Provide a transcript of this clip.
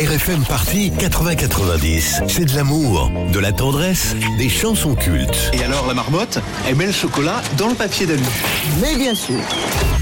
RFM Party 80-90. C'est de l'amour, de la tendresse, des chansons cultes. Et alors la marmotte, elle met le chocolat dans le papier d'alu. Mais bien sûr.